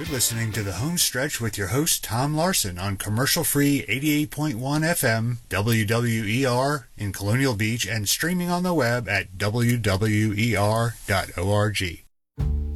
listening to The Home Stretch with your host, Tom Larson, on commercial-free 88.1 FM WWER in Colonial Beach and streaming on the web at WWER.org.